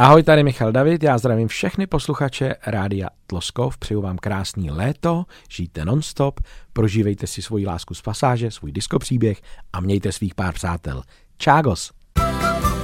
Ahoj, tady Michal David, já zdravím všechny posluchače Rádia Tloskov, přeju vám krásný léto, žijte non-stop, prožívejte si svoji lásku z pasáže, svůj diskopříběh a mějte svých pár přátel. Čágos!